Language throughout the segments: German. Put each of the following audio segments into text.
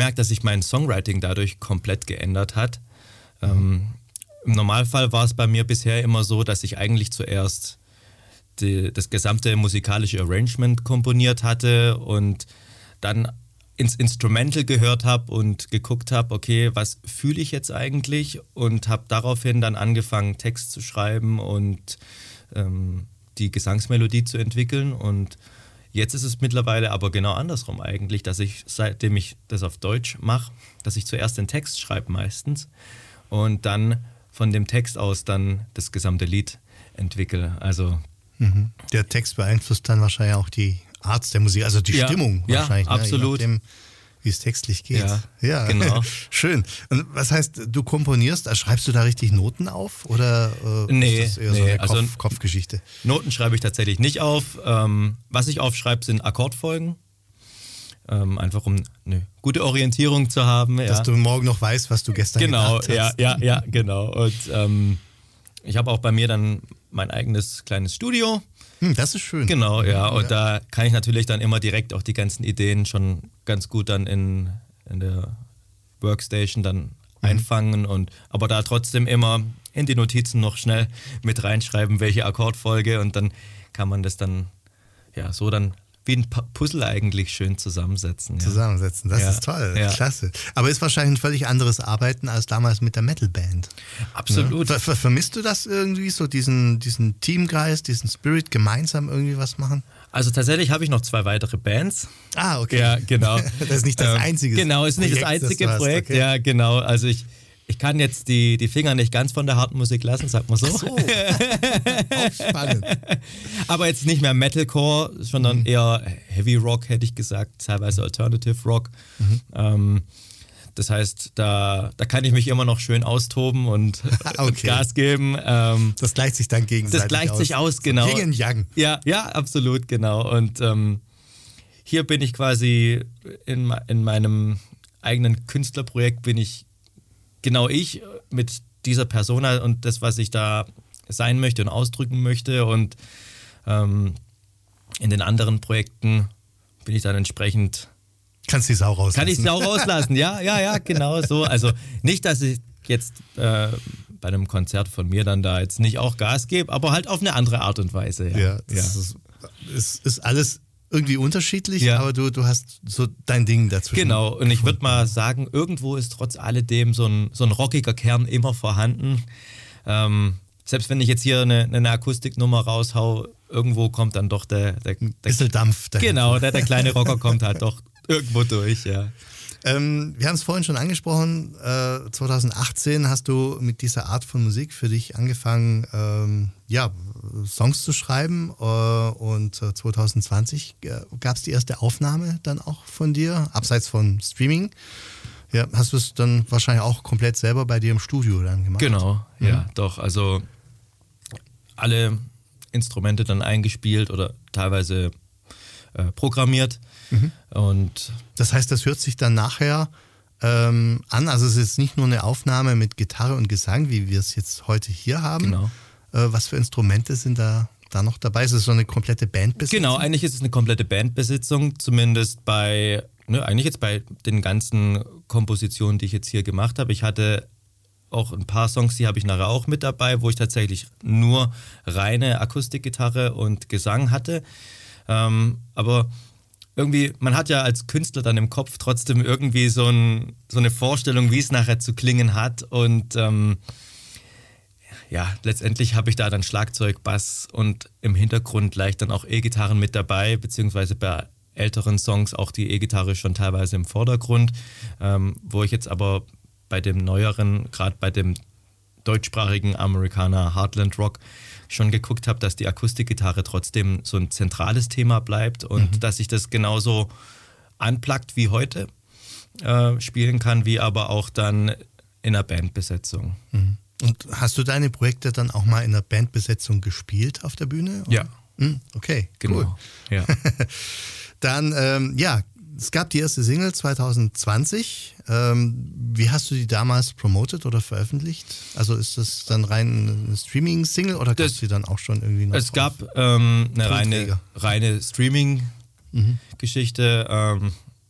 gemerkt, dass sich mein Songwriting dadurch komplett geändert hat. Im Normalfall war es bei mir bisher immer so, dass ich eigentlich zuerst das gesamte musikalische Arrangement komponiert hatte und dann ins Instrumental gehört habe und geguckt habe, okay, was fühle ich jetzt eigentlich? Und habe daraufhin dann angefangen, Text zu schreiben und die Gesangsmelodie zu entwickeln. Und jetzt ist es mittlerweile aber genau andersrum eigentlich, dass ich, seitdem ich das auf Deutsch mache, dass ich zuerst den Text schreibe meistens und dann von dem Text aus dann das gesamte Lied entwickle. Also der Text beeinflusst dann wahrscheinlich auch die Art der Musik, also die Stimmung wahrscheinlich. Ja, absolut. Je nachdem, wie es textlich geht. Ja, genau. Schön. Und was heißt, du komponierst, also schreibst du da richtig Noten auf oder nee, ist das eher so eine Kopfgeschichte? Noten schreibe ich tatsächlich nicht auf. Was ich aufschreibe, sind Akkordfolgen. Einfach um eine gute Orientierung zu haben. Dass du morgen noch weißt, was du gestern gemacht hast. Ja, genau. Und ich habe auch bei mir dann mein eigenes kleines Studio. Das ist schön. Genau, ja. Und da kann ich natürlich dann immer direkt auch die ganzen Ideen schon ganz gut dann in der Workstation dann einfangen aber da trotzdem immer in die Notizen noch schnell mit reinschreiben, welche Akkordfolge, und dann kann man das dann so dann wie ein Puzzle eigentlich schön zusammensetzen. Ja. Das ist toll, klasse. Aber ist wahrscheinlich ein völlig anderes Arbeiten als damals mit der Metalband. Absolut. Ne? Vermisst du das irgendwie, so diesen Teamgeist, diesen Spirit, gemeinsam irgendwie was machen? Also tatsächlich habe ich noch 2 weitere Bands. Ah, okay. Ja, genau. Das ist nicht das einzige Projekt. Genau, ist nicht das einzige Projekt. Okay. Ja, genau. Also ich kann jetzt die Finger nicht ganz von der harten Musik lassen, sagt man so. Ach so. Auch spannend. Aber jetzt nicht mehr Metalcore, sondern eher Heavy Rock, hätte ich gesagt, teilweise Alternative Rock. Das heißt, da kann ich mich immer noch schön austoben und Gas geben. Das gleicht sich dann gegenseitig aus. Das gleicht sich aus, genau. Yin und Yang. Ja, absolut, genau. Und hier bin ich quasi in meinem eigenen Künstlerprojekt bin ich genau ich mit dieser Persona und das, was ich da sein möchte und ausdrücken möchte. Und in den anderen Projekten bin ich dann entsprechend... Kannst die Sau rauslassen. Kann ich die Sau rauslassen, ja, genau so. Also nicht, dass ich jetzt bei einem Konzert von mir dann da jetzt nicht auch Gas gebe, aber halt auf eine andere Art und Weise. Ja, ist alles irgendwie unterschiedlich, aber du hast so dein Ding dazwischen. Genau, und ich würde mal sagen, irgendwo ist trotz alledem so ein rockiger Kern immer vorhanden. Selbst wenn ich jetzt hier eine Akustiknummer raushau, irgendwo kommt dann doch der bisschen Dampf dahinter. Genau, der kleine Rocker kommt halt doch irgendwo durch, ja. Wir haben es vorhin schon angesprochen, 2018 hast du mit dieser Art von Musik für dich angefangen, Songs zu schreiben, und 2020 gab es die erste Aufnahme dann auch von dir, abseits von Streaming. Ja, hast du es dann wahrscheinlich auch komplett selber bei dir im Studio dann gemacht? Genau, ja, doch. Also alle Instrumente dann eingespielt oder teilweise programmiert. Und das heißt, das hört sich dann nachher an, also es ist nicht nur eine Aufnahme mit Gitarre und Gesang, wie wir es jetzt heute hier haben. Genau. Was für Instrumente sind da noch dabei? Ist es so eine komplette Bandbesitzung? Genau, eigentlich ist es eine komplette Bandbesitzung, zumindest eigentlich jetzt bei den ganzen Kompositionen, die ich jetzt hier gemacht habe. Ich hatte auch ein paar Songs, die habe ich nachher auch mit dabei, wo ich tatsächlich nur reine Akustikgitarre und Gesang hatte. Aber irgendwie, man hat ja als Künstler dann im Kopf trotzdem irgendwie so eine Vorstellung, wie es nachher zu klingen hat. Und letztendlich habe ich da dann Schlagzeug, Bass und im Hintergrund leicht dann auch E-Gitarren mit dabei, beziehungsweise bei älteren Songs auch die E-Gitarre schon teilweise im Vordergrund, wo ich jetzt aber bei dem neueren, gerade bei dem deutschsprachigen Amerikaner Heartland Rock schon geguckt habe, dass die Akustikgitarre trotzdem so ein zentrales Thema bleibt und dass ich das genauso unplugged wie heute spielen kann, wie aber auch dann in einer Bandbesetzung. Und hast du deine Projekte dann auch mal in einer Bandbesetzung gespielt auf der Bühne? Ja. Okay, genau. Cool. Ja. Dann, es gab die erste Single 2020. Wie hast du die damals promotet oder veröffentlicht? Also ist das dann rein eine Streaming-Single oder gab es die dann auch schon irgendwie noch? Es gab eine reine Streaming-Geschichte.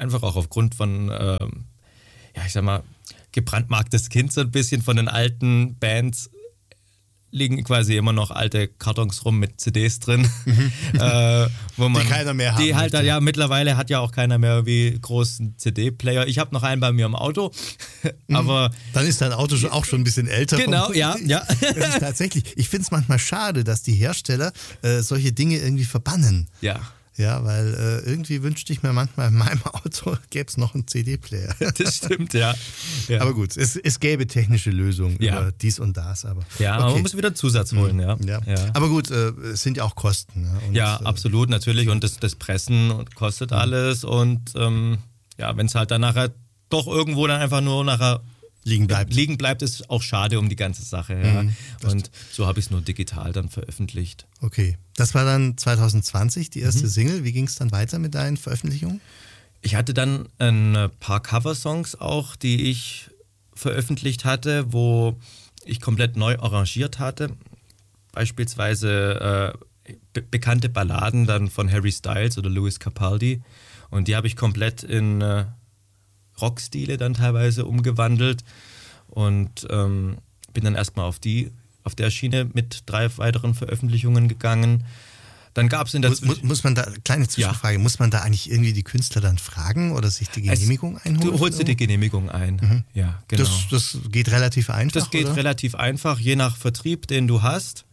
einfach auch aufgrund von, ja, ich sag mal, gebrandmarktes Kind so ein bisschen von den alten Bands liegen quasi immer noch alte Kartons rum mit CDs drin, wo man, die keiner mehr hat. Die halt, ja, mittlerweile hat ja auch keiner mehr wie großen CD-Player. Ich habe noch einen bei mir im Auto, aber... Dann ist dein Auto auch schon ein bisschen älter. Genau, ja. Das ist tatsächlich, ich finde es manchmal schade, dass die Hersteller solche Dinge irgendwie verbannen. Ja. Ja, weil irgendwie wünschte ich mir manchmal in meinem Auto gäbe es noch einen CD-Player. Das stimmt, ja. Aber gut, es gäbe technische Lösungen über dies und das. Aber, ja, aber man muss wieder Zusatz holen, ja. Aber gut, es sind ja auch Kosten. Ja, und, absolut, natürlich. Und das Pressen kostet alles. Und ja, wenn es halt dann nachher doch irgendwo dann einfach nur nachher liegen bleibt, ist auch schade um die ganze Sache. Ja. Und so habe ich es nur digital dann veröffentlicht. Okay, das war dann 2020 die erste Single. Wie ging es dann weiter mit deinen Veröffentlichungen? Ich hatte dann ein paar Coversongs auch, die ich veröffentlicht hatte, wo ich komplett neu arrangiert hatte. Beispielsweise bekannte Balladen dann von Harry Styles oder Lewis Capaldi. Und die habe ich komplett in Rockstile dann teilweise umgewandelt und bin dann erstmal auf der Schiene mit 3 weiteren Veröffentlichungen gegangen. Dann gab es in der muss man da, kleine Zwischenfrage, muss man da eigentlich irgendwie die Künstler dann fragen oder sich die Genehmigung einholen? Du holst dir die Genehmigung ein, ja, genau. Das geht relativ einfach, Das geht oder? relativ einfach, je nach Vertrieb, den du hast.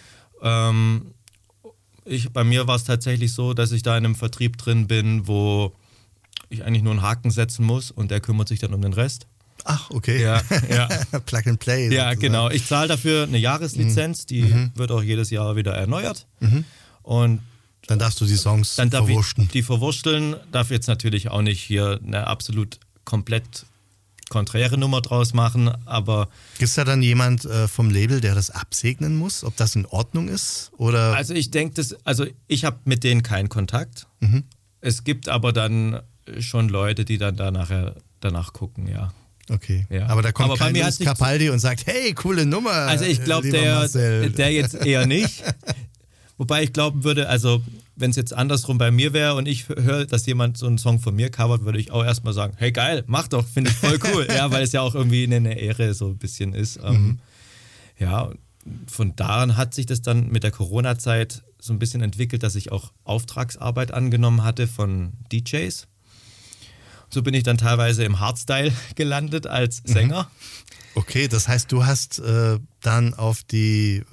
Bei mir war es tatsächlich so, dass ich da in einem Vertrieb drin bin, wo ich eigentlich nur einen Haken setzen muss und der kümmert sich dann um den Rest. Ach, okay. Ja. Plug and Play. Ja, sozusagen. genau. Ich zahle dafür eine Jahreslizenz, die wird auch jedes Jahr wieder erneuert. Und dann darfst du die Songs verwurschteln. Die verwursteln, darf jetzt natürlich auch nicht hier eine absolut komplett konträre Nummer draus machen, aber... Gibt es da dann jemand vom Label, der das absegnen muss, ob das in Ordnung ist? Oder? Also ich denke, ich habe mit denen keinen Kontakt. Es gibt aber dann schon Leute, die dann danach gucken, ja. Okay, ja. Aber da kommt kein Lewis Capaldi und sagt, hey, coole Nummer. Also ich glaube, der jetzt eher nicht. Wobei ich glauben würde, also wenn es jetzt andersrum bei mir wäre und ich höre, dass jemand so einen Song von mir covert, würde ich auch erstmal sagen, hey geil, mach doch, finde ich voll cool. Ja, weil es ja auch irgendwie eine Ehre so ein bisschen ist. Ja, von daran hat sich das dann mit der Corona-Zeit so ein bisschen entwickelt, dass ich auch Auftragsarbeit angenommen hatte von DJs. So bin ich dann teilweise im Hardstyle gelandet als Sänger. Okay, das heißt, du hast dann auf die,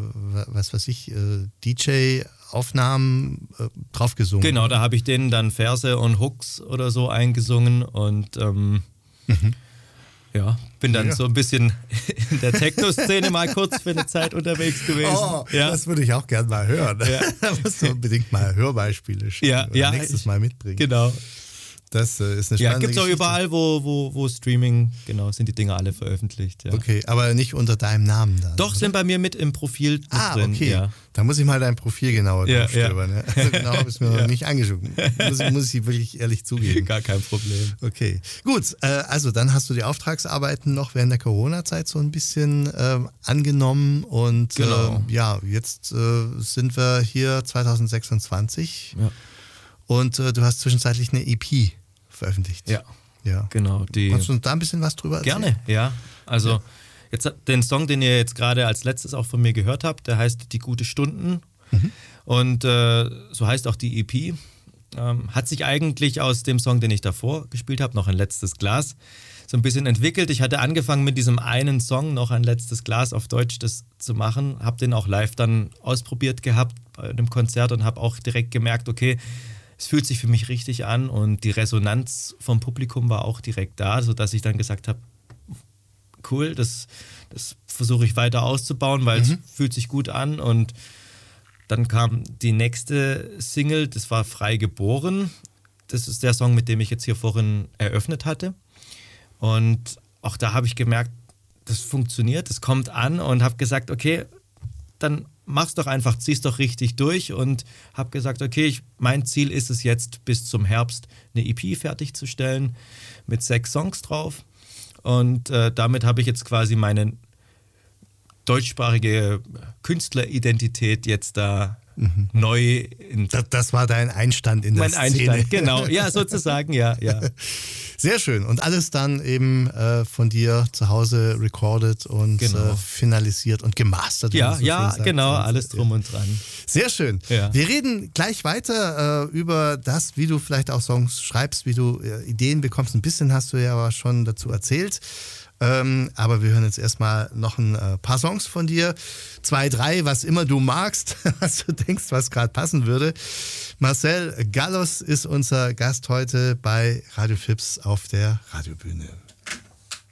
DJ-Aufnahmen drauf gesungen. Genau, da habe ich denen dann Verse und Hooks oder so eingesungen und ja, bin dann so ein bisschen in der Techno-Szene mal kurz für eine Zeit unterwegs gewesen. Oh, ja. Das würde ich auch gerne mal hören. Ja. Da musst du unbedingt mal Hörbeispiele schicken oder nächstes Mal mitbringen. Genau. Das ist eine spannende Ja, gibt es auch Geschichte. überall, wo Streaming, genau, sind die Dinger alle veröffentlicht. Ja. Okay, aber nicht unter deinem Namen dann? Doch, sind bei mir mit im Profil mit drin. Okay. Ja. Da muss ich mal dein Profil genauer durchstöbern. Ja. Also genau habe ich es mir noch nicht angeschaut. Muss ich wirklich ehrlich zugeben. Gar kein Problem. Okay, gut. Also dann hast du die Auftragsarbeiten noch während der Corona-Zeit so ein bisschen angenommen und jetzt sind wir hier 2026 und du hast zwischenzeitlich eine EP veröffentlicht. Ja. Genau. Kannst du uns da ein bisschen was drüber erzählen? Gerne, ja. Also jetzt den Song, den ihr jetzt gerade als letztes auch von mir gehört habt, der heißt Die gute Stunden und so heißt auch die EP. Hat sich eigentlich aus dem Song, den ich davor gespielt habe, noch ein letztes Glas, so ein bisschen entwickelt. Ich hatte angefangen mit diesem einen Song, noch ein letztes Glas auf Deutsch, das zu machen. Habe den auch live dann ausprobiert gehabt bei einem Konzert und habe auch direkt gemerkt, okay, es fühlt sich für mich richtig an und die Resonanz vom Publikum war auch direkt da, sodass ich dann gesagt habe, cool, das versuche ich weiter auszubauen, weil es fühlt sich gut an. Und dann kam die nächste Single, das war Frei geboren. Das ist der Song, mit dem ich jetzt hier vorhin eröffnet hatte. Und auch da habe ich gemerkt, das funktioniert, das kommt an und habe gesagt, okay, dann mach's doch einfach, zieh's doch richtig durch und habe gesagt, okay, mein Ziel ist es jetzt bis zum Herbst eine EP fertigzustellen mit 6 Songs drauf und damit habe ich jetzt quasi meine deutschsprachige Künstleridentität jetzt da neu Das war dein Einstand in der Szene. mein Einstand, genau. Ja, sozusagen, ja. Sehr schön. Und alles dann eben von dir zu Hause recorded und finalisiert und gemastert. Ja, genau, alles drum und dran. Sehr schön. Ja. Wir reden gleich weiter über das, wie du vielleicht auch Songs schreibst, wie du Ideen bekommst. Ein bisschen hast du ja aber schon dazu erzählt. Aber wir hören jetzt erstmal noch ein paar Songs von dir. 2, 3, was immer du magst, was du denkst, was gerade passen würde. Marcel Gallos ist unser Gast heute bei Radio Fips auf der Radiobühne.